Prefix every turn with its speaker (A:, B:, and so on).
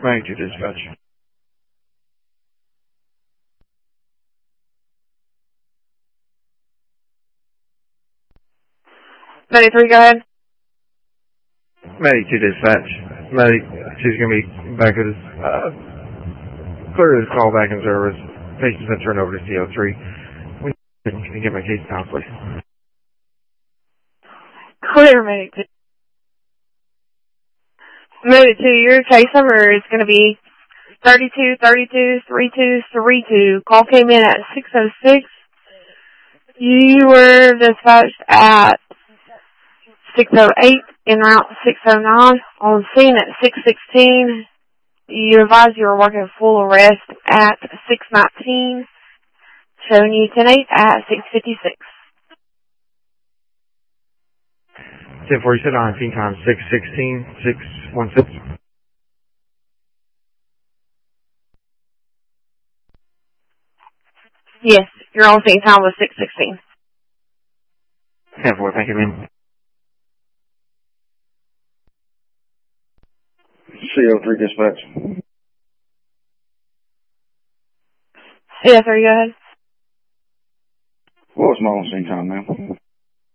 A: Magnitude dispatch.
B: Medic 3, go ahead.
A: Medic 2 dispatch. Medic 2's going to be back at his, clear his call back in service. Patient's been turned over to CO3. Can you get my case down, please?
B: Clear, Medic 2. Medic 2, your case number is going to be 32323232. Call came in at 6:06. You were dispatched at 6:08, en route 6:09, on scene at 6:16. You advised you were working full arrest at 6:19, showing you 10-8 at 6:56.
A: 10-4, you said on scene time 6:16, 6:16.
B: Yes, your on scene time was 6:16.
A: 10-4, thank you, ma'am. CO3 dispatch.
B: Yes, sir, go ahead.
A: What was my on scene time, ma'am?